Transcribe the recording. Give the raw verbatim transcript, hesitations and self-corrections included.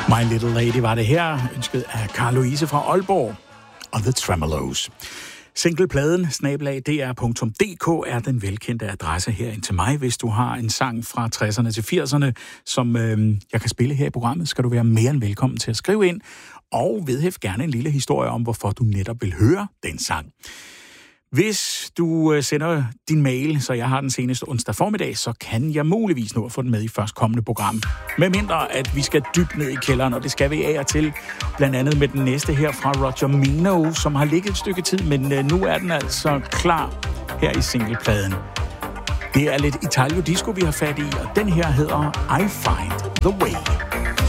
My Little Lady var det her, ønsket af Carl Louise fra Aalborg og The Tremolos. Singlepladen snabel-a d r punktum d k er den velkendte adresse her ind til mig. Hvis du har en sang fra tresserne til firserne, som øh, jeg kan spille her i programmet, skal du være mere end velkommen til at skrive ind, og vedhæft gerne en lille historie om, hvorfor du netop vil høre den sang. Hvis du sender din mail, så jeg har den seneste onsdag formiddag, så kan jeg muligvis nå at få den med i førstkommende program. Med mindre, at vi skal dybt ned i kælderen, og det skal vi af og til, blandt andet med den næste her fra Roger Mino, som har ligget et stykke tid, men nu er den altså klar her i singlepladen. Det er lidt Italio Disco, vi har fat i, og den her hedder I Find the Way.